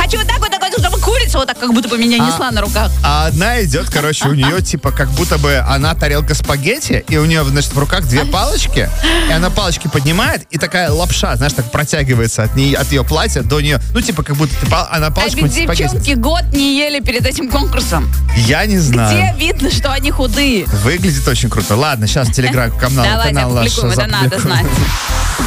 хочу вот так вот, чтобы курица вот так, как будто бы меня несла на руках. А одна идет, короче, у нее типа как будто бы она тарелка спагетти, и у нее, значит, в руках две палочки, и она палочки поднимает, и такая лапша, знаешь, так протягивается от ее платья до нее. Ну, типа, как будто она палочку ведь девчонки год не ели перед этим конкурсом. Я не знаю. Где видно, что они худые? Выглядит очень круто. Ладно, сейчас телеграм-канал. Давайте опубликуем, это надо знать.